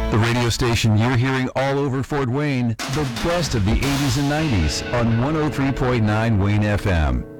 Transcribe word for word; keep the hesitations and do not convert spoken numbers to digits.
The radio station you're hearing all over Fort Wayne, the best of the eighties and nineties on one oh three point nine Wayne F M.